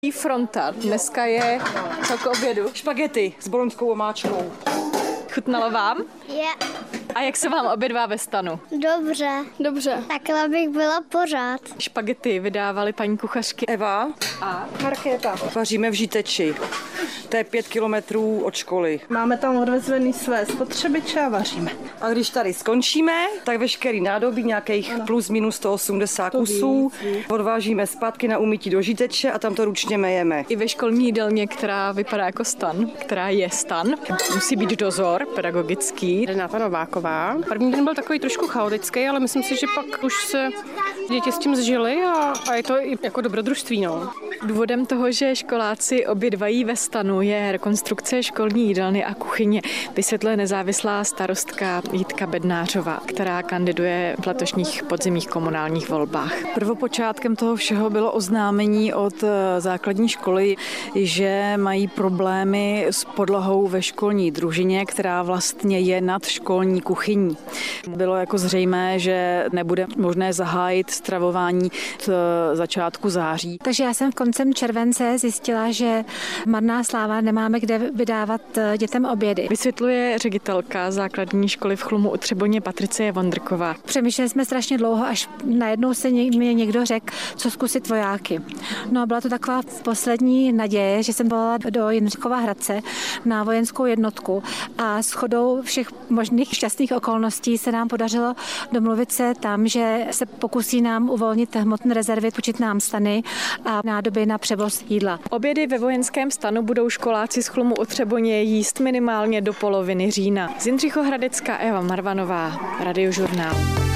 Fronta. Dneska je co k obědu? Špagety s boloňskou omáčkou. Chutnalo vám? Je. A jak se vám obědvá ve stanu? Dobře. Takhle bych byla pořád. Špagety vydávali paní kuchařky Eva a Markéta. Vaříme v Žíteči. To je 5 kilometrů od školy. Máme tam odvezený své spotřebiče a vaříme. A když tady skončíme, tak veškerý nádobí, nějakých plus minus 180 kusů, odvážíme zpátky na umytí do Žíteče a tam to ručně mejeme. i ve školní jídelně, která vypadá jako stan, která je stan. Musí být dozor pedagogický. Renáta Nováková. První den byl takový trošku chaotický, ale myslím si, že pak už se děti s tím zžili a je to i jako dobrodružství. No. Důvodem toho, že školáci obědvají ve stanu, je rekonstrukce školní jídelny a kuchyně, vysvětluje nezávislá starostka Jitka Bednářová, která kandiduje v letošních podzimních komunálních volbách. Prvopočátkem toho všeho bylo oznámení od základní školy, že mají problémy s podlahou ve školní družině, která vlastně je nad školní kuchyní. Bylo jako zřejmé, že nebude možné zahájit stravování od začátku září. Takže já jsem koncem července zjistila, že marná sláva, nemáme kde vydávat dětem obědy. Vysvětluje ředitelka základní školy v Chlumu u Třeboně Patricie Vondrková. Přemýšleli jsme strašně dlouho, až najednou se mi někdo řekl, co zkusit vojáky. No a byla to taková poslední naděje, že jsem byla do Jindřichova Hradce na vojenskou jednotku a shodou všech možných šťastných okolností se nám podařilo domluvit se tam, že se pokusí nám uvolnit hmotné rezervy, půjčit nám stany a nádoby na převoz jídla. Obědy ve vojenském stanu budou školáci z Chlumu u Třeboně jíst minimálně do poloviny října. Z Jindřichohradecka Eva Marvanová, Radiožurnál.